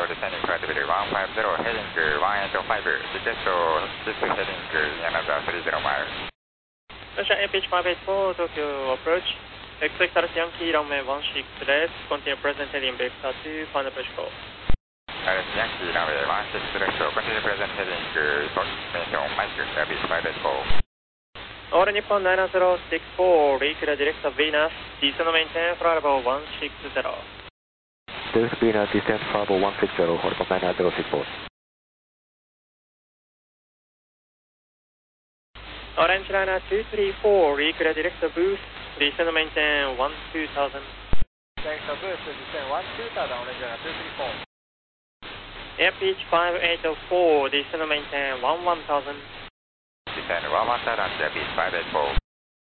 descending flight level 150, heading 185, request to shift heading in another 30 miles. Russia APH 584, Tokyo approach. Expect Yankee runway 16 left, continue present heading vector 2, final approach call. Yankee runway 16 left, continue present heading information Mike, APH 584. All Nippon 9064, reclear direct Venus, descend maintain flight level 160. Direct Venus, descend flight level 160, hold on 9064. Orange liner 234, reclear direct boost, descend maintain 12000. Direct boost, descend 12000, orange liner 234. AirPitch 584, descend maintain 11000. Descend 11000, AirPitch 584.